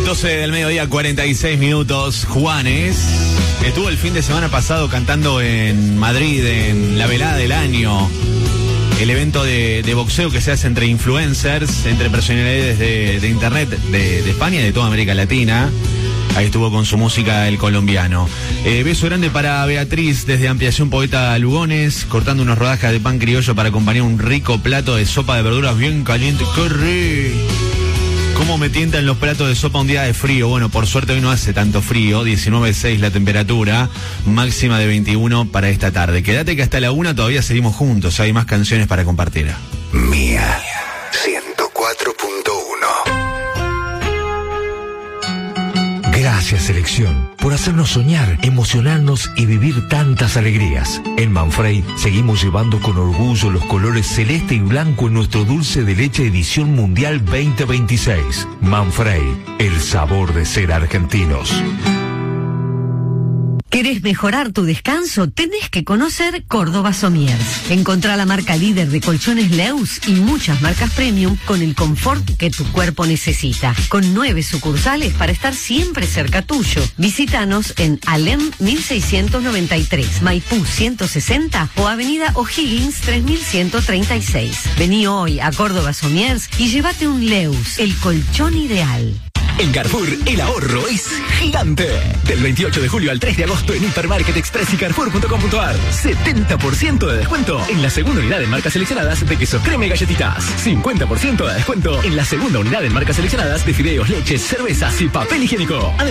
12 del mediodía, 46 minutos. Juanes estuvo el fin de semana pasado cantando en Madrid, en la velada del año. El evento de boxeo que se hace entre influencers, entre personalidades de internet de España y de toda América Latina. Ahí estuvo con su música el colombiano. Beso grande para Beatriz desde Ampliación Poeta Lugones, cortando unas rodajas de pan criollo para acompañar un rico plato de sopa de verduras bien caliente. ¡Qué rico! ¿Cómo me tientan los platos de sopa un día de frío? Bueno, por suerte hoy no hace tanto frío, 19,6 la temperatura, máxima de 21 para esta tarde. Quédate que hasta la 1 todavía seguimos juntos, hay más canciones para compartir. Mía 104.1. Gracias, selección, por hacernos soñar, emocionarnos y vivir tantas alegrías. En Manfrey seguimos llevando con orgullo los colores celeste y blanco en nuestro dulce de leche edición mundial 2026. Manfrey, el sabor de ser argentinos. ¿Querés mejorar tu descanso? Tenés que conocer Córdoba Somiers. Encontrá la marca líder de colchones Leus y muchas marcas premium con el confort que tu cuerpo necesita. Con 9 sucursales para estar siempre cerca tuyo. Visítanos en Alem 1693, Maipú 160 o Avenida O'Higgins 3136. Vení hoy a Córdoba Somiers y llévate un Leus, el colchón ideal. En Carrefour, el ahorro es gigante. Del 28 de julio al 3 de agosto en Hipermarket Express y Carrefour.com.ar. 70% de descuento en la segunda unidad en marcas seleccionadas de queso crema y galletitas. 50% de descuento en la segunda unidad en marcas seleccionadas de fideos, leches, cervezas y papel higiénico.